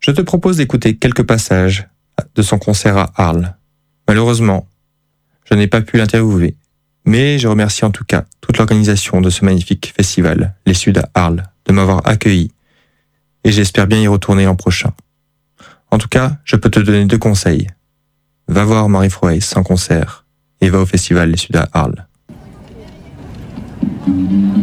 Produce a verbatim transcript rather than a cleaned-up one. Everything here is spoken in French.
Je te propose d'écouter quelques passages de son concert à Arles. Malheureusement, je n'ai pas pu l'interviewer, mais je remercie en tout cas toute l'organisation de ce magnifique festival, Les Suds à Arles, de m'avoir accueilli, et j'espère bien y retourner l'an prochain. En tout cas, je peux te donner deux conseils. Va voir Marie Froès en concert et va au festival Les Suds à Arles.